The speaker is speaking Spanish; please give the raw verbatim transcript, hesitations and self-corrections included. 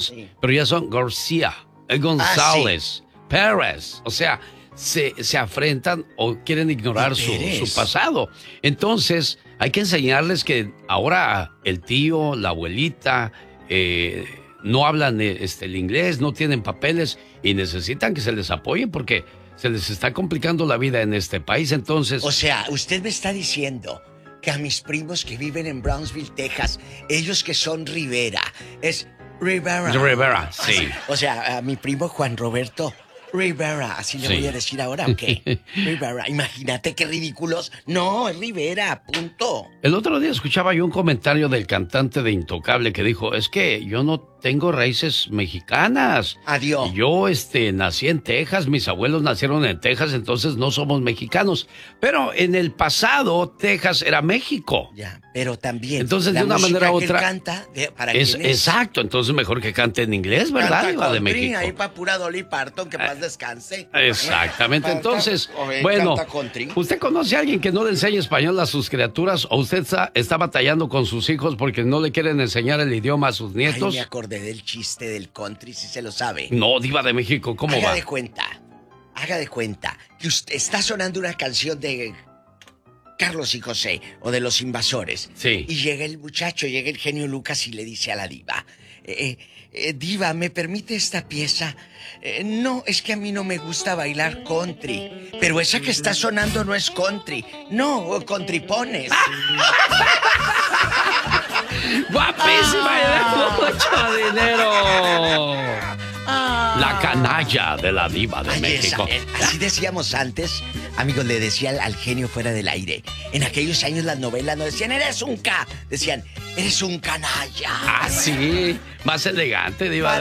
sí. pero ya son García, eh, González, ah, sí. Pérez. O sea, se, se afrentan o quieren ignorar su, su pasado. Entonces, hay que enseñarles que ahora el tío, la abuelita, eh, no hablan este, el inglés, no tienen papeles y necesitan que se les apoye porque se les está complicando la vida en este país. Entonces... O sea, usted me está diciendo que a mis primos que viven en Brownsville, Texas, ellos que son Rivera, es Rivera. Rivera, sí. O sea, a mi primo Juan Roberto Rivera, así le sí. voy a decir ahora, ¿o qué? Rivera, imagínate qué ridículos. No, es Rivera, punto. El otro día escuchaba yo un comentario del cantante de Intocable que dijo, es que yo no tengo raíces mexicanas. Adiós. Yo, este, nací en Texas, mis abuelos nacieron en Texas, entonces no somos mexicanos. Pero en el pasado, Texas era México. Ya, pero también... Entonces, de una manera u otra... Que él canta, de, ¿para es, quién es? Exacto, entonces mejor que cante en inglés, ¿verdad? Canta Iba de country, México. Ahí para pura Dolly Parton, que paz descanse. Exactamente, entonces, Canta, bueno, country. ¿usted conoce a alguien que no le enseñe español a sus criaturas o usted está, está batallando con sus hijos porque no le quieren enseñar el idioma a sus nietos? Ay, me acordé del chiste del country, si se lo sabe. No, Diva de México, ¿cómo haga va? Haga de cuenta, haga de cuenta que usted está sonando una canción de Carlos y José o de Los Invasores. Sí. Y llega el muchacho, llega el genio Lucas y le dice a la diva, eh, eh, diva, ¿me permite esta pieza? Eh, no, es que a mí no me gusta bailar country. Pero esa que está sonando no es country. No, countrypones. ¡Guapísima! ¡Y de mucho dinero! La canalla de la Diva de Ay, México. Esa, eh, así decíamos antes, amigos, le decía al, al genio fuera del aire. En aquellos años las novelas no decían, eres un K, decían, eres un canalla. Ah, sí, más elegante, Diva.